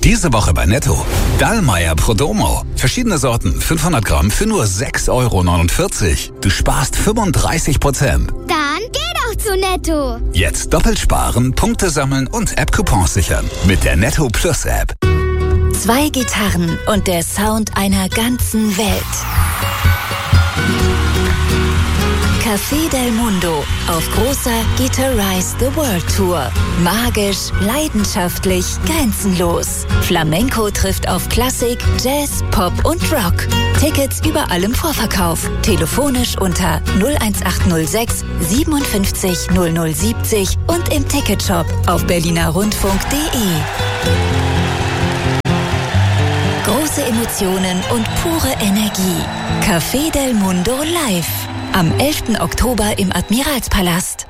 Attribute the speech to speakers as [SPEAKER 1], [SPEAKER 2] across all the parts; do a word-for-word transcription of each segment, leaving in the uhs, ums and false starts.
[SPEAKER 1] Diese Woche bei Netto. Dallmayr Prodomo. Verschiedene Sorten, fünfhundert Gramm für nur sechs Euro neunundvierzig. Du sparst fünfunddreißig Prozent.
[SPEAKER 2] Dann geh doch zu Netto.
[SPEAKER 1] Jetzt doppelt sparen, Punkte sammeln und App-Coupons sichern. Mit der Netto Plus App.
[SPEAKER 3] Zwei Gitarren und der Sound einer ganzen Welt. Café del Mundo auf großer Guitarize the World Tour. Magisch, leidenschaftlich, grenzenlos. Flamenco trifft auf Klassik, Jazz, Pop und Rock. Tickets überall im Vorverkauf. Telefonisch unter null eins acht null sechs siebenundfünfzig null null siebzig und im Ticketshop auf berlinerrundfunk punkt de. Große Emotionen und pure Energie. Café del Mundo live. Am elften Oktober im Admiralspalast.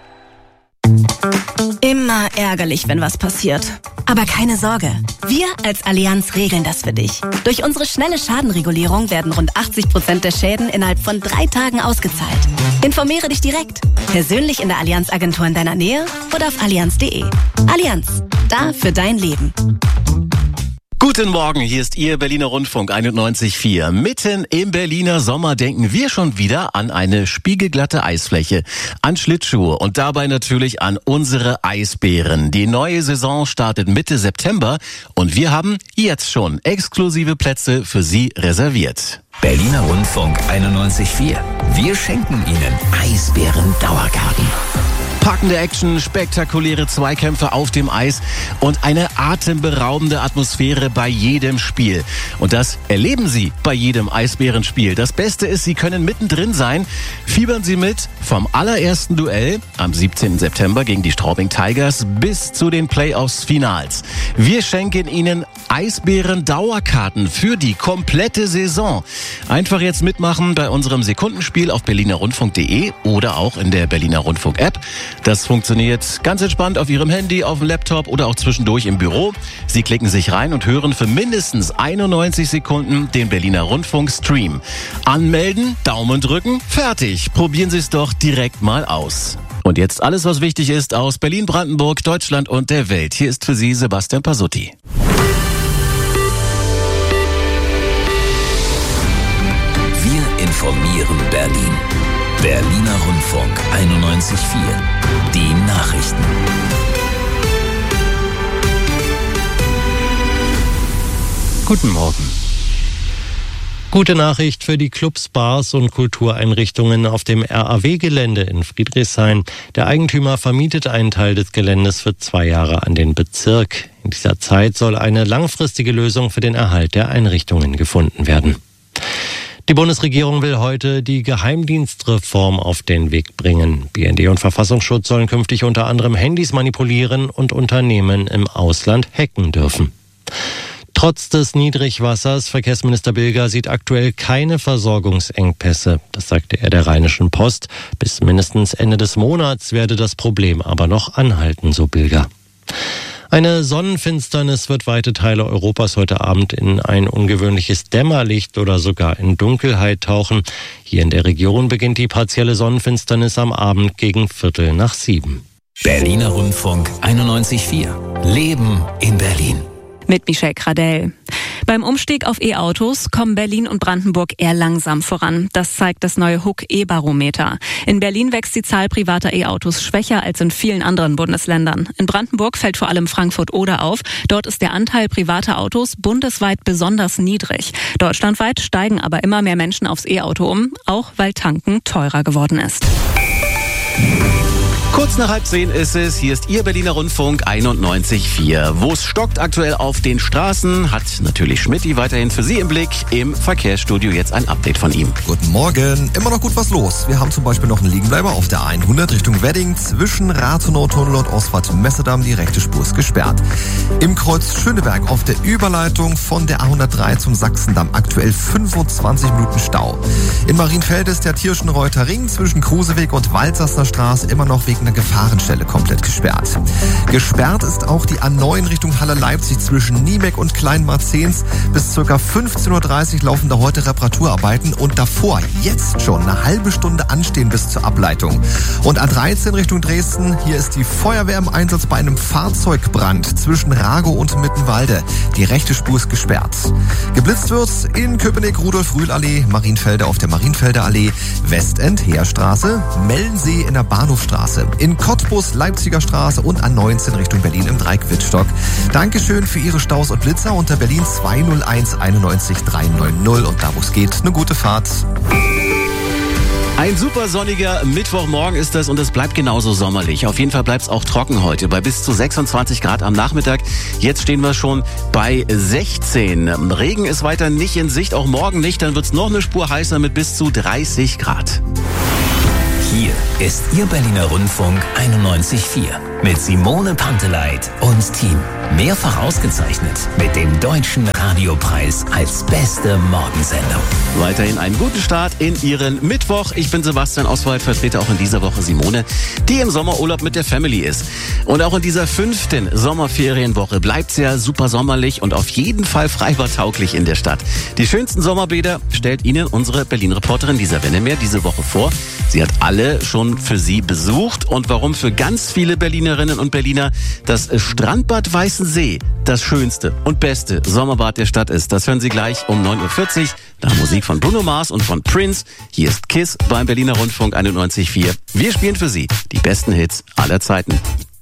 [SPEAKER 4] Immer ärgerlich, wenn was passiert. Aber keine Sorge. Wir als Allianz regeln das für dich. Durch unsere schnelle Schadenregulierung werden rund achtzig Prozent der Schäden innerhalb von drei Tagen ausgezahlt. Informiere dich direkt. Persönlich in der Allianz-Agentur in deiner Nähe oder auf allianz punkt de. Allianz. Da für dein Leben.
[SPEAKER 5] Guten Morgen, hier ist Ihr Berliner Rundfunk einundneunzig Komma vier. Mitten im Berliner Sommer denken wir schon wieder an eine spiegelglatte Eisfläche, an Schlittschuhe und dabei natürlich an unsere Eisbären. Die neue Saison startet Mitte September und wir haben jetzt schon exklusive Plätze für Sie reserviert.
[SPEAKER 1] Berliner Rundfunk einundneunzig Komma vier. Wir schenken Ihnen Eisbären-Dauerkarten.
[SPEAKER 5] Packende Action, spektakuläre Zweikämpfe auf dem Eis und eine atemberaubende Atmosphäre bei jedem Spiel. Und das erleben Sie bei jedem Eisbärenspiel. Das Beste ist, Sie können mittendrin sein. Fiebern Sie mit vom allerersten Duell am siebzehnten September gegen die Straubing Tigers bis zu den Playoffs-Finals. Wir schenken Ihnen Eisbären-Dauerkarten für die komplette Saison. Einfach jetzt mitmachen bei unserem Sekundenspiel auf berlinerrundfunk punkt de oder auch in der Berliner Rundfunk-App. Das funktioniert ganz entspannt auf Ihrem Handy, auf dem Laptop oder auch zwischendurch im Büro. Sie klicken sich rein und hören für mindestens einundneunzig Sekunden den Berliner Rundfunk Stream. Anmelden, Daumen drücken, fertig. Probieren Sie es doch direkt mal aus. Und jetzt alles, was wichtig ist aus Berlin, Brandenburg, Deutschland und der Welt. Hier ist für Sie Sebastian Pasutti.
[SPEAKER 1] Wir informieren Berlin. Berliner Rundfunk einundneunzig Komma vier. Die Nachrichten.
[SPEAKER 6] Guten Morgen. Gute Nachricht für die Clubs, Bars und Kultureinrichtungen auf dem R A W-Gelände in Friedrichshain. Der Eigentümer vermietet einen Teil des Geländes für zwei Jahre an den Bezirk. In dieser Zeit soll eine langfristige Lösung für den Erhalt der Einrichtungen gefunden werden. Die Bundesregierung will heute die Geheimdienstreform auf den Weg bringen. B N D und Verfassungsschutz sollen künftig unter anderem Handys manipulieren und Unternehmen im Ausland hacken dürfen. Trotz des Niedrigwassers, Verkehrsminister Bilger sieht aktuell keine Versorgungsengpässe. Das sagte er der Rheinischen Post. Bis mindestens Ende des Monats werde das Problem aber noch anhalten, so Bilger. Eine Sonnenfinsternis wird weite Teile Europas heute Abend in ein ungewöhnliches Dämmerlicht oder sogar in Dunkelheit tauchen. Hier in der Region beginnt die partielle Sonnenfinsternis am Abend gegen Viertel nach sieben.
[SPEAKER 1] Berliner Rundfunk einundneunzig Komma vier. Leben in Berlin.
[SPEAKER 7] Mit Michelle Kradell. Beim Umstieg auf E-Autos kommen Berlin und Brandenburg eher langsam voran. Das zeigt das neue Huck E-Barometer. In Berlin wächst die Zahl privater E-Autos schwächer als in vielen anderen Bundesländern. In Brandenburg fällt vor allem Frankfurt-Oder auf. Dort ist der Anteil privater Autos bundesweit besonders niedrig. Deutschlandweit steigen aber immer mehr Menschen aufs E-Auto um, auch weil Tanken teurer geworden ist.
[SPEAKER 5] Kurz nach halb zehn ist es. Hier ist Ihr Berliner Rundfunk einundneunzig Komma vier. Wo es stockt aktuell auf den Straßen, hat natürlich Schmidti weiterhin für Sie im Blick. Im Verkehrsstudio jetzt ein Update von ihm.
[SPEAKER 8] Guten Morgen. Immer noch gut was los. Wir haben zum Beispiel noch einen Liegenbleiber auf der hundert Richtung Wedding. Zwischen Rathenow-Tunnel und Oswald-Messedamm die rechte Spur ist gesperrt. Im Kreuz Schöneberg auf der Überleitung von der A hundertdrei zum Sachsendamm aktuell fünfundzwanzig Minuten Stau. In Marienfelde ist der Tirschenreuther Ring zwischen Kruseweg und Walzasser Straße immer noch wegen einer Gefahrenstelle komplett gesperrt. Gesperrt ist auch die A neun Richtung Halle Leipzig zwischen Niemek und Kleinmarzens. Bis ca. fünfzehn Uhr dreißig laufen da heute Reparaturarbeiten und davor jetzt schon eine halbe Stunde anstehen bis zur Ableitung. Und A dreizehn Richtung Dresden, hier ist die Feuerwehr im Einsatz bei einem Fahrzeugbrand zwischen Ragow und Mittenwalde. Die rechte Spur ist gesperrt. Geblitzt wird in Köpenick, Rudolf-Rühl-Allee, Marienfelde auf der Marienfelder Allee, Westend, Heerstraße, Mellensee in der Bahnhofstraße, in Cottbus, Leipziger Straße und A neunzehn Richtung Berlin im Dreiquittstock. Dankeschön für Ihre Staus und Blitzer unter Berlin zwei null eins einundneunzig dreihundertneunzig und da wo es geht, eine gute Fahrt.
[SPEAKER 5] Ein super sonniger Mittwochmorgen ist das und es bleibt genauso sommerlich. Auf jeden Fall bleibt es auch trocken heute bei bis zu sechsundzwanzig Grad am Nachmittag. Jetzt stehen wir schon bei sechzehn. Regen ist weiter nicht in Sicht, auch morgen nicht. Dann wird es noch eine Spur heißer mit bis zu dreißig Grad.
[SPEAKER 1] Hier ist Ihr Berliner Rundfunk einundneunzig Komma vier mit Simone Panteleit und Team. Mehrfach ausgezeichnet mit dem Deutschen Radiopreis als beste Morgensendung.
[SPEAKER 5] Weiterhin einen guten Start in Ihren Mittwoch. Ich bin Sebastian Oswald, vertrete auch in dieser Woche Simone, die im Sommerurlaub mit der Family ist. Und auch in dieser fünften Sommerferienwoche bleibt es ja super sommerlich und auf jeden Fall freibadtauglich in der Stadt. Die schönsten Sommerbäder stellt Ihnen unsere Berlin-Reporterin Lisa Wennemer diese Woche vor. Sie hat alle schon für Sie besucht und warum für ganz viele Berlinerinnen und Berliner das Strandbad Weißensee das schönste und beste Sommerbad der Stadt ist. Das hören Sie gleich um neun Uhr vierzig nach Musik von Bruno Mars und von Prince. Hier ist Kiss beim Berliner Rundfunk einundneunzig Komma vier. Wir spielen für Sie die besten Hits aller Zeiten.